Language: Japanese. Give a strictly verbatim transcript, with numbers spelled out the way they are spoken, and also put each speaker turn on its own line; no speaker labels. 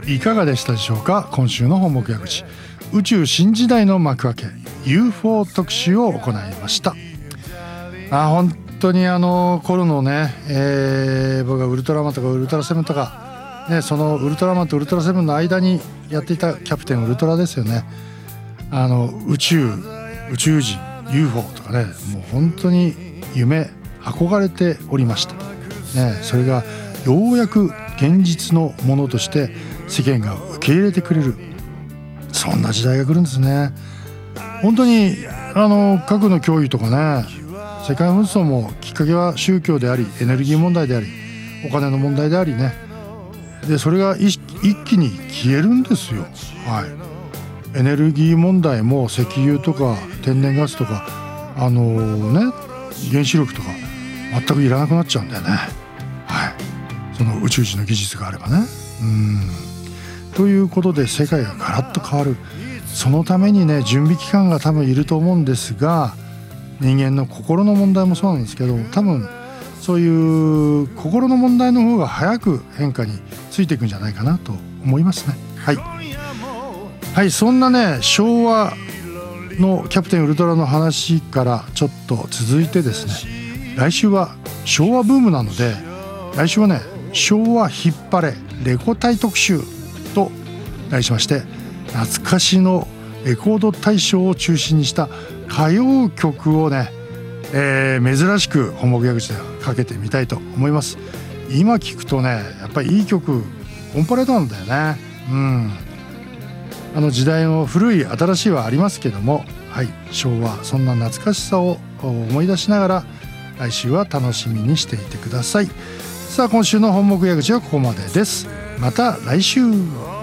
いかがでしたでしょうか。今週の本目矢口、宇宙新時代の幕開け ユーフォー 特集を行いました。あ本当にあの頃のね、えー、僕がウルトラマンとかウルトラセブンとか、ね、そのウルトラマンとウルトラセブンの間にやっていたキャプテンウルトラですよね。あの宇宙宇宙人 ユーフォー とかね、もう本当に夢憧れておりました、ね、それがようやく現実のものとして世間が受け入れてくれる、そんな時代が来るんですね。本当にあの核の脅威とかね、世界紛争もきっかけは宗教でありエネルギー問題でありお金の問題でありね、でそれが一気に消えるんですよ。はい、エネルギー問題も石油とか天然ガスとかあのね原子力とか全くいらなくなっちゃうんだよね。はい、その宇宙人の技術があればね。うんということで世界がガラッと変わる。そのためにね準備期間が多分いると思うんですが、人間の心の問題もそうなんですけど、多分そういう心の問題の方が早く変化についていくんじゃないかなと思いますね。はい、はい、そんなね昭和のキャプテンウルトラの話からちょっと続いてですね、来週は昭和ブームなので、来週はね昭和引っ張れレコ大特集と題しまして、懐かしのレコード大賞を中心にした歌謡曲をね、えー、珍しく本目矢口でかけてみたいと思います。今聞くとねやっぱりいい曲オンパレードなんだよね。うんあの時代の古い新しいはありますけども、はい、昭和そんな懐かしさを思い出しながら来週は楽しみにしていてください。さあ今週の本目矢口はここまでです。また来週。